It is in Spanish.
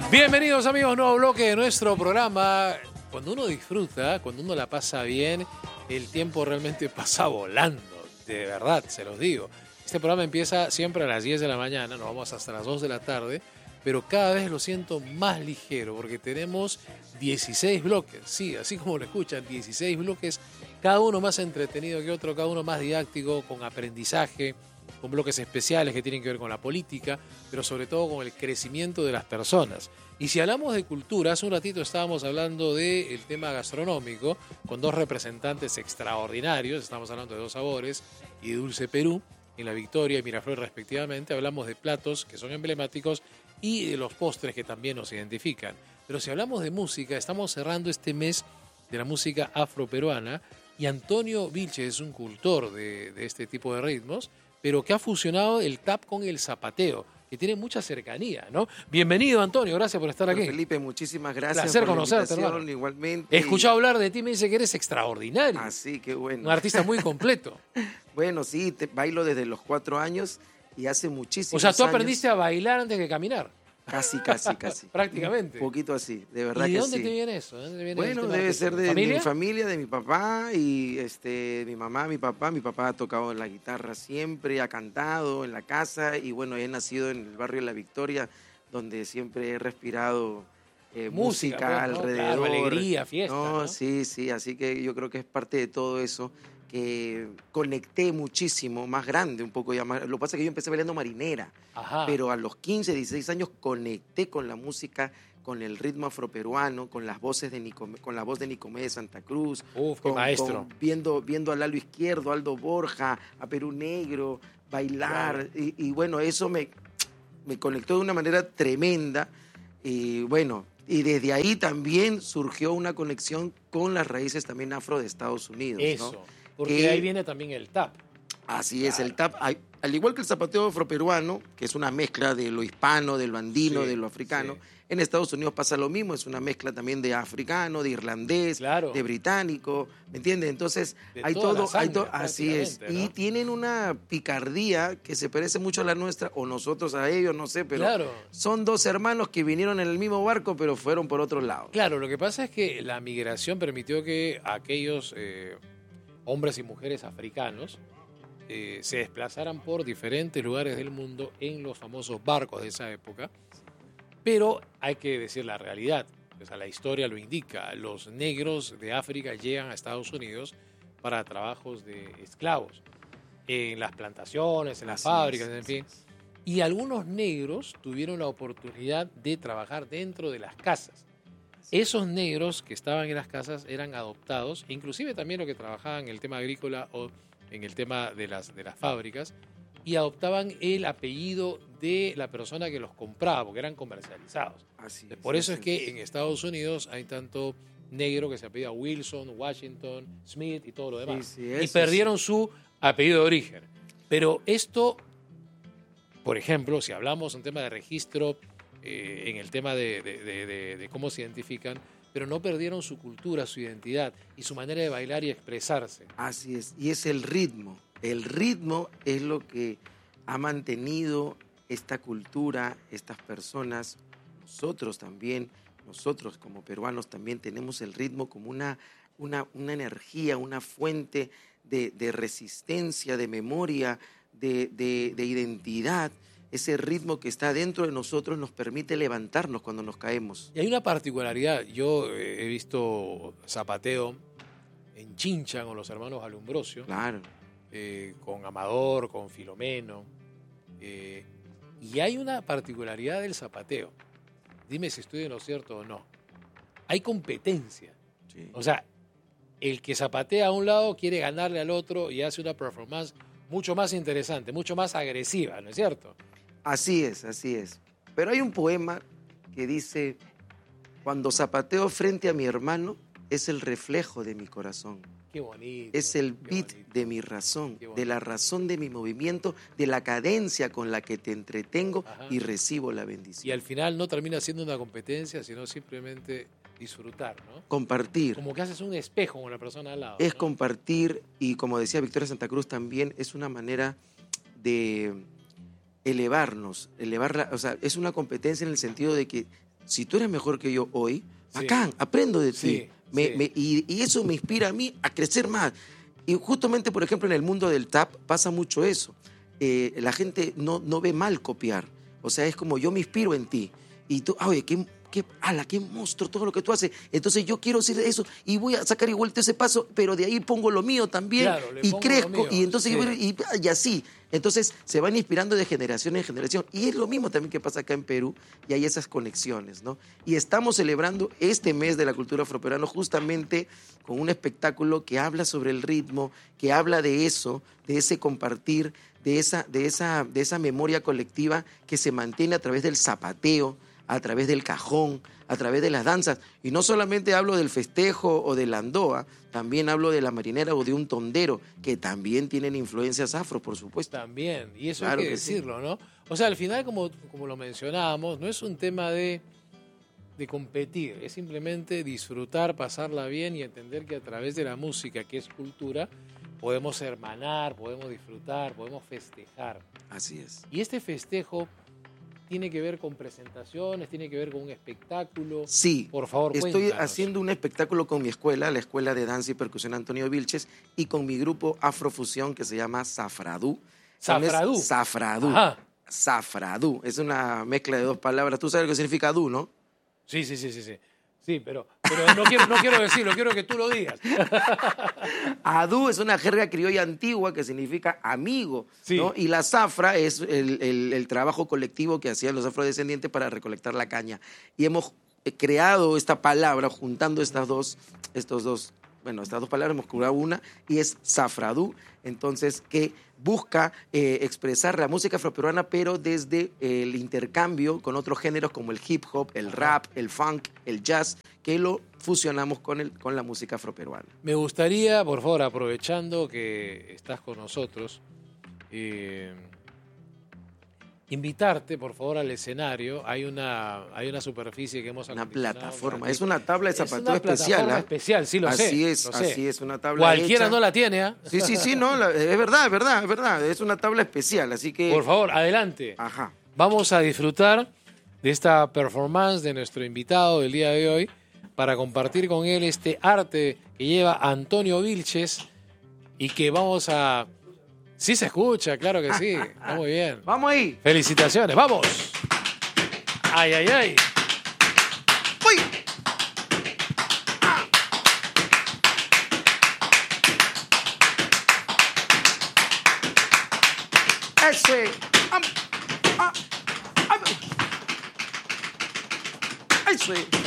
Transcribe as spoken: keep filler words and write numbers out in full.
Bienvenidos amigos, nuevo bloque de nuestro programa. Cuando uno disfruta, cuando uno la pasa bien, el tiempo realmente pasa volando, de verdad, se los digo. Este programa empieza siempre a las diez de la mañana, nos vamos hasta las dos de la tarde, pero cada vez lo siento más ligero porque tenemos dieciséis bloques, sí, así como lo escuchan, dieciséis bloques, cada uno más entretenido que otro, cada uno más didáctico, con aprendizaje, con bloques especiales que tienen que ver con la política, pero sobre todo con el crecimiento de las personas. Y si hablamos de cultura, hace un ratito estábamos hablando del tema gastronómico, con dos representantes extraordinarios, estamos hablando de Dos Sabores y Dulce Perú, en La Victoria y Miraflores respectivamente, hablamos de platos que son emblemáticos y de los postres que también nos identifican. Pero si hablamos de música, estamos cerrando este mes de la música afroperuana y Antonio Vilches es un cultor de, de este tipo de ritmos, pero que ha fusionado el tap con el zapateo, que tiene mucha cercanía, ¿no? Bienvenido, Antonio, gracias por estar aquí. Felipe, muchísimas gracias Placer por conocerte, la invitación, hermano. igualmente. He escuchado hablar de ti, me dice que eres extraordinario. Ah, sí, qué bueno. Un artista muy completo. Bueno, sí, te, bailo desde los cuatro años y hace muchísimos años. O sea, tú aprendiste a bailar antes de caminar. Casi, casi, casi. Prácticamente. Un poquito así, de verdad que sí. ¿Y de dónde te viene eso? ¿De dónde viene bueno, el debe ser de ¿Familia? mi familia, de mi papá y este, mi mamá, mi papá. Mi papá ha tocado la guitarra siempre, ha cantado en la casa y bueno, he nacido en el barrio de La Victoria, donde siempre he respirado eh, música, música pues, ¿no? alrededor. Claro, alegría, fiesta. No, ¿no? Sí, sí, así que yo creo que es parte de todo eso que conecté muchísimo, más grande un poco ya más. Lo que pasa es que yo empecé bailando marinera, Ajá. pero a los quince, dieciséis años conecté con la música, con el ritmo afroperuano, con las voces de Nicomé, con la voz de Nicomé de Santa Cruz. Uf, con, qué maestro. Con, viendo, viendo a Lalo Izquierdo, Aldo Borja, a Perú Negro, bailar. Claro. Y, y bueno, eso me, me conectó de una manera tremenda. Y bueno, y desde ahí también surgió una conexión con las raíces también afro de Estados Unidos. Eso. ¿no? Porque que, ahí viene también el tap. Así claro. es, el tap. Hay, al igual que el zapateo afroperuano, que es una mezcla de lo hispano, de lo andino, sí, de lo africano, sí. En Estados Unidos pasa lo mismo, es una mezcla también de africano, de irlandés, claro. de británico, ¿me entiendes? Entonces, de hay todo, sangre, hay to así es. ¿no? Y tienen una picardía que se parece mucho a la nuestra, o nosotros a ellos, no sé, pero claro. son dos hermanos que vinieron en el mismo barco, pero fueron por otro lado. Claro, lo que pasa es que la migración permitió que aquellos eh, hombres y mujeres africanos eh, se desplazaran por diferentes lugares del mundo en los famosos barcos de esa época, pero hay que decir la realidad, o sea, la historia lo indica, los negros de África llegan a Estados Unidos para trabajos de esclavos, en las plantaciones, en las así fábricas, es, en fin, es. Y algunos negros tuvieron la oportunidad de trabajar dentro de las casas. Esos negros que estaban en las casas eran adoptados, inclusive también los que trabajaban en el tema agrícola o en el tema de las, de las fábricas, y adoptaban el apellido de la persona que los compraba, porque eran comercializados. Así es, Por eso así es que es. en Estados Unidos hay tanto negro que se apellida Wilson, Washington, Smith y todo lo demás. Sí, sí, y perdieron sí. su apellido de origen. Pero esto, por ejemplo, si hablamos un tema de registro, eh, en el tema de, de, de, de, de cómo se identifican, pero no perdieron su cultura, su identidad y su manera de bailar y expresarse. Así es, y es el ritmo. El ritmo es lo que ha mantenido esta cultura, estas personas, nosotros también, nosotros como peruanos también tenemos el ritmo como una, una, una energía, una fuente de, de resistencia, de memoria, de, de, de identidad. Ese ritmo que está dentro de nosotros nos permite levantarnos cuando nos caemos. Y hay una particularidad, yo eh, he visto zapateo en Chincha con los hermanos Alumbrosio. Claro. Eh, con Amador, con Filomeno, eh, y hay una particularidad del zapateo. Dime si estoy en lo cierto o no. Hay competencia. Sí. O sea, el que zapatea a un lado quiere ganarle al otro y hace una performance mucho más interesante, mucho más agresiva, ¿no es cierto? Así es, así es. Pero hay un poema que dice: cuando zapateo frente a mi hermano, es el reflejo de mi corazón. Qué bonito. Es el beat bonito. de mi razón, de la razón de mi movimiento, de la cadencia con la que te entretengo. Ajá. Y recibo la bendición. Y al final no termina siendo una competencia, sino simplemente disfrutar, ¿no? Compartir. Como que haces un espejo con la persona al lado. Es ¿no? compartir, y como decía Victoria Santa Cruz también, es una manera de elevarnos, elevarla, o sea, es una competencia en el sentido de que si tú eres mejor que yo hoy, Sí. bacán, aprendo de ti. Sí, Me- sí. me- y, y eso me inspira a mí a crecer más. Y justamente, por ejemplo, en el mundo del tap pasa mucho eso. Eh, la gente no, no ve mal copiar. O sea, es como yo me inspiro en ti. Y tú, ah, oye, qué, qué, ala, qué monstruo todo lo que tú haces. Entonces yo quiero hacer eso y voy a sacar igual ese paso, pero de ahí pongo lo mío también Claro, le y pongo lo crezco. mío, Y entonces sí. yo voy- y, y así. Entonces se van inspirando de generación en generación. Y es lo mismo también que pasa acá en Perú y hay esas conexiones, ¿no? Y estamos celebrando este mes de la cultura afroperuana justamente con un espectáculo que habla sobre el ritmo, que habla de eso, de ese compartir, de esa, de esa, de esa memoria colectiva que se mantiene a través del zapateo, a través del cajón, a través de las danzas. Y no solamente hablo del festejo o de la andoa, también hablo de la marinera o de un tondero, que también tienen influencias afro, por supuesto. También, y eso Claro hay que, que sí. decirlo, ¿no? O sea, al final, como, como lo mencionábamos, no es un tema de, de competir, es simplemente disfrutar, pasarla bien y entender que a través de la música, que es cultura, podemos hermanar, podemos disfrutar, podemos festejar. Así es. Y este festejo tiene que ver con presentaciones, tiene que ver con un espectáculo. Sí, Por favor, estoy cuéntanos. haciendo un espectáculo con mi escuela, la Escuela de Danza y Percusión Antonio Vilches, y con mi grupo Afrofusión que se llama Zafradú. Zafradú. Es Zafradú. Ajá. Zafradú. Es una mezcla de dos palabras. Tú sabes lo que significa dú, ¿no? Sí, sí, sí, sí, sí. Sí, pero, pero no, quiero, no quiero decirlo, quiero que tú lo digas. Adú es una jerga criolla antigua que significa amigo, Sí. ¿no? Y la zafra es el, el- el trabajo colectivo que hacían los afrodescendientes para recolectar la caña. Y hemos eh, creado esta palabra juntando estas dos, estos dos, bueno, estas dos palabras, hemos creado una y es zafradú, entonces que busca eh, expresar la música afroperuana, pero desde el intercambio con otros géneros como el hip hop, el rap, el funk, el jazz, que lo fusionamos con, el, con la música afroperuana. Me gustaría, por favor, aprovechando que estás con nosotros, eh, invitarte, por favor, al escenario. Hay una, hay una superficie que hemos Una acondicionado plataforma, para es ti. una tabla de Es zapateo una especial. plataforma ¿ah? especial, sí lo sé. Así es, lo sé. así es, una tabla Cualquiera hecha. no la tiene, ¿ah? Sí, sí, sí, no, la- es verdad, es verdad, es verdad, es una tabla especial, así que... Por favor, adelante. Ajá. Vamos a disfrutar de esta performance de nuestro invitado del día de hoy para compartir con él este arte que lleva Antonio Vilches y que vamos a... Sí se escucha, claro que sí. Está muy bien. Vamos ahí. Felicitaciones, vamos. Ay, ay, ay. ¡Uy! Ese. Am- ah, am- Ese.